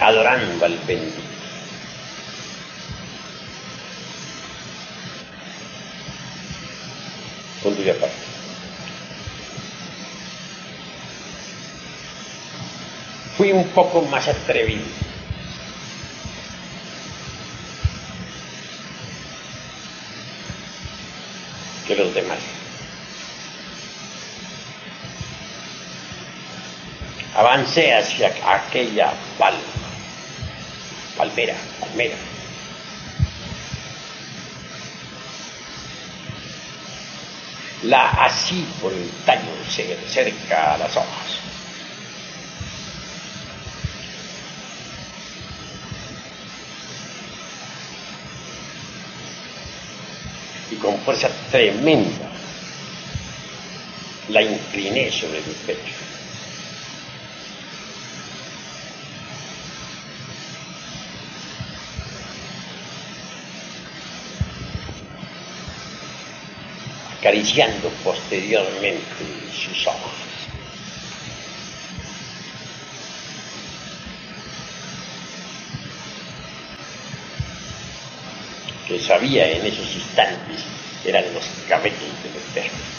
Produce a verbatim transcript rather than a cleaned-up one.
adorando al bendito. Punto y aparte. Fui un poco más atrevido. Que los demás. Avancé hacia aquella palma, palmera, palmera. La así por el tallo cerca a las hojas. Y con fuerza tremenda la incliné sobre mi pecho. Acariciando posteriormente sus ojos. Que sabía en esos instantes eran los cabellos del Eterno.